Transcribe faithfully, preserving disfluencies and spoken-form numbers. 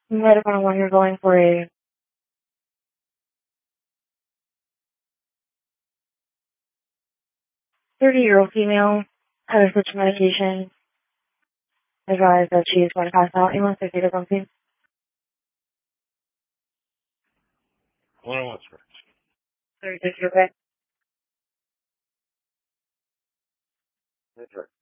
Medical one, you're going for a thirty-year-old female, had a switch medication, advised that she is going to pass out. Anyone say date of birth, please? one oh one, sir. thirty-six, okay? That's right.